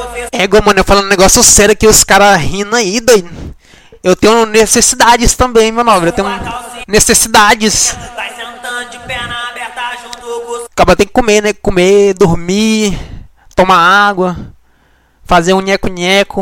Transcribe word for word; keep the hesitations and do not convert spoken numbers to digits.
É, igual, mano, eu falando um negócio sério que os caras rindo aí, doido. Eu tenho necessidades também, meu nobre. Eu tenho necessidades. Acaba tem que comer, né? Comer, dormir, tomar água, fazer um nheco-nheco.